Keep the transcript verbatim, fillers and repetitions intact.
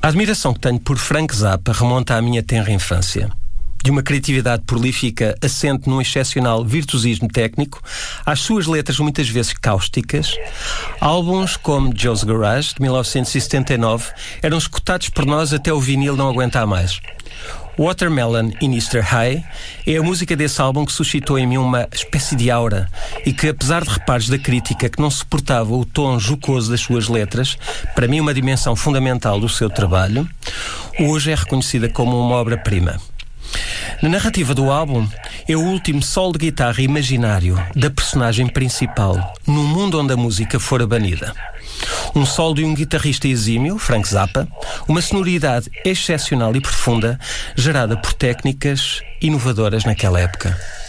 A admiração que tenho por Frank Zappa remonta à minha tenra infância. De uma criatividade prolífica assente num excepcional virtuosismo técnico, às suas letras muitas vezes cáusticas, álbuns como Joe's Garage, de mil novecentos e setenta e nove, eram escutados por nós até o vinil não aguentar mais. Watermelon in Easter High é a música desse álbum que suscitou em mim uma espécie de aura e que, apesar de reparos da crítica que não suportava o tom jocoso das suas letras, para mim uma dimensão fundamental do seu trabalho, hoje é reconhecida como uma obra-prima. Na narrativa do álbum, é o último solo de guitarra imaginário da personagem principal, num mundo onde a música fora banida. Um solo de um guitarrista exímio, Frank Zappa, uma sonoridade excepcional e profunda, gerada por técnicas inovadoras naquela época.